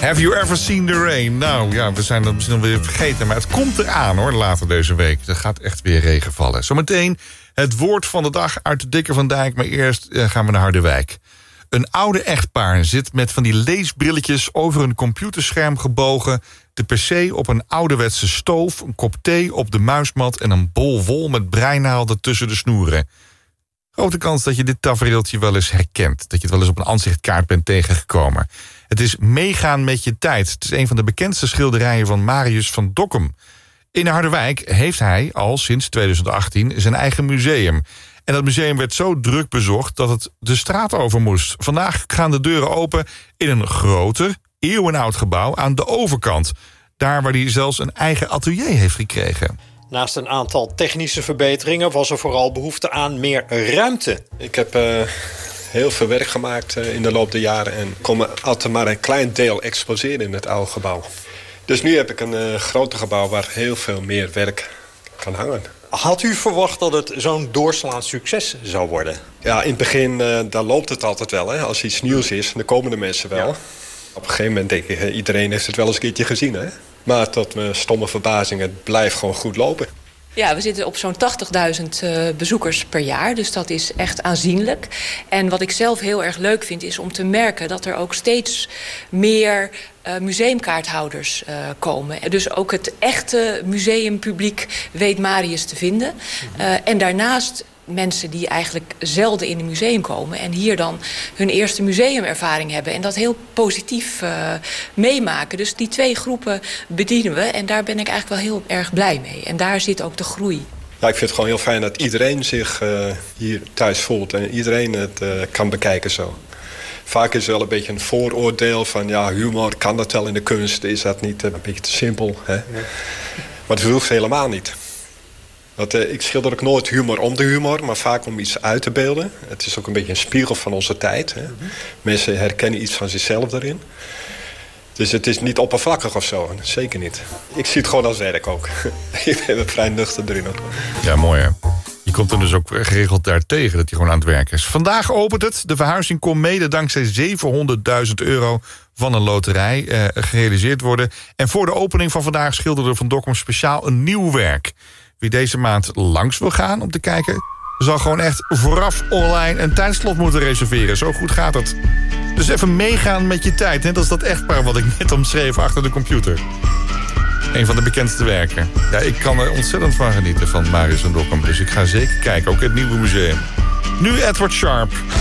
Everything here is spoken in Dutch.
Have you ever seen the rain? Nou ja, we zijn dat misschien alweer vergeten, maar het komt eraan hoor, later deze week. Er gaat echt weer regen vallen. Zometeen het woord van de dag uit de Dikke van Dijk, maar eerst gaan we naar Harderwijk. Een oude echtpaar zit met van die leesbrilletjes over een computerscherm gebogen, de PC op een ouderwetse stoof, een kop thee op de muismat en een bol wol met breinaalden tussen de snoeren. Grote kans dat je dit tafereeltje wel eens herkent. Dat je het wel eens op een aanzichtkaart bent tegengekomen. Het is Meegaan met je tijd. Het is een van de bekendste schilderijen van Marius van Dokkum. In Harderwijk heeft hij al sinds 2018 zijn eigen museum. En dat museum werd zo druk bezocht dat het de straat over moest. Vandaag gaan de deuren open in een groter, eeuwenoud gebouw aan de overkant. Daar waar hij zelfs een eigen atelier heeft gekregen. Naast een aantal technische verbeteringen was er vooral behoefte aan meer ruimte. Ik heb heel veel werk gemaakt in de loop der jaren en kon altijd maar een klein deel exposeren in het oude gebouw. Dus nu heb ik een groter gebouw waar heel veel meer werk kan hangen. Had u verwacht dat het zo'n doorslaand succes zou worden? Ja, in het begin dan loopt het altijd wel. Hè? Als iets nieuws is, dan komen de mensen wel. Ja. Op een gegeven moment denk ik, iedereen heeft het wel eens een keertje gezien. Hè? Maar tot mijn stomme verbazing, het blijft gewoon goed lopen. Ja, we zitten op zo'n 80.000 bezoekers per jaar. Dus dat is echt aanzienlijk. En wat ik zelf heel erg leuk vind is om te merken dat er ook steeds meer museumkaarthouders komen. Dus ook het echte museumpubliek weet Marius te vinden. En daarnaast mensen die eigenlijk zelden in een museum komen en hier dan hun eerste museumervaring hebben en dat heel positief meemaken. Dus die twee groepen bedienen we en daar ben ik eigenlijk wel heel erg blij mee. En daar zit ook de groei. Ja, ik vind het gewoon heel fijn dat iedereen zich hier thuis voelt en iedereen het kan bekijken zo. Vaak is er wel een beetje een vooroordeel van ja, humor, kan dat wel in de kunst? Is dat niet een beetje te simpel? Hè? Ja. Maar dat hoeft helemaal niet. Want, ik schilder ook nooit humor om de humor, maar vaak om iets uit te beelden. Het is ook een beetje een spiegel van onze tijd. Hè? Mensen herkennen iets van zichzelf daarin. Dus het is niet oppervlakkig of zo, zeker niet. Ik zie het gewoon als werk ook. Ik ben er vrij nuchter erin ook. Ja, mooi hè. Je komt er dus ook geregeld daar tegen dat hij gewoon aan het werk is. Vandaag opent het. De verhuizing kon mede dankzij €700.000 van een loterij gerealiseerd worden. En voor de opening van vandaag schilderde Van Dokkum speciaal een nieuw werk. Wie deze maand langs wil gaan om te kijken, zal gewoon echt vooraf online een tijdslot moeten reserveren. Zo goed gaat het. Dus even meegaan met je tijd. Net als dat echtpaar wat ik net omschreef achter de computer. Een van de bekendste werken. Ja, ik kan er ontzettend van genieten van Marius van Dokkum. Dus ik ga zeker kijken, ook in het nieuwe museum. Nu Edward Sharp.